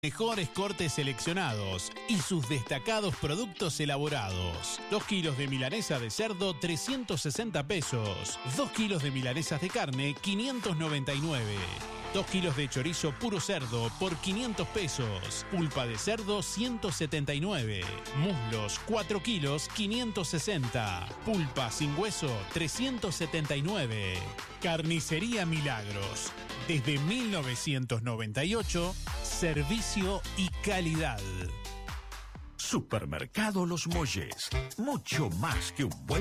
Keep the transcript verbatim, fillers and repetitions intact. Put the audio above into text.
Mejores cortes seleccionados y sus destacados productos elaborados. Dos kilos de milanesa de cerdo, trescientos sesenta pesos. Dos kilos de milanesas de carne, quinientos noventa y nueve. Dos kilos de chorizo puro cerdo por quinientos pesos. Pulpa de cerdo, ciento setenta y nueve. Muslos, cuatro kilos, quinientos sesenta. Pulpa sin hueso, trescientos setenta y nueve. Carnicería Milagros. Desde mil novecientos noventa y ocho, servicio y calidad. Supermercado Los Molles. Mucho más que un buen